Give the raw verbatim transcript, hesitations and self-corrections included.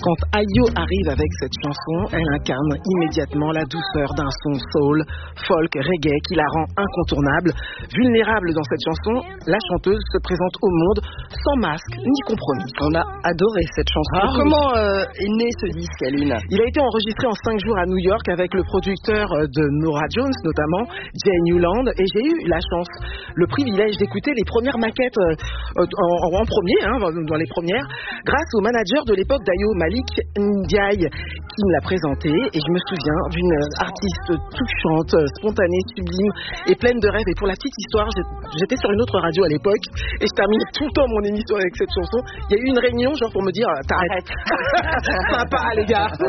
Quand Ayo arrive avec cette chanson, elle incarne immédiatement la douceur d'un son soul, folk, reggae qui la rend incontournable. Vulnérable dans cette chanson, la chanteuse se présente au monde sans masque ni compromis. On a adoré cette chanson. Ah, Comment euh, est né ce disque, Aline? Il a été enregistré en cinq jours à New York avec le producteur de Norah Jones, notamment Jay Newland, et j'ai eu la chance, le privilège d'écouter les premières maquettes euh, en, en premier, hein, dans les premières, grâce au manager de l'époque d'Ayo, Malik Ndiaye, qui me l'a présenté, et je me souviens d'une artiste touchante, spontanée, sublime et pleine de rêves. Et pour la petite histoire, j'étais sur une autre radio à l'époque et je terminais tout le temps mon émission avec cette chanson. Il y a eu une réunion genre pour me dire t'arrêtes. Sympa les gars.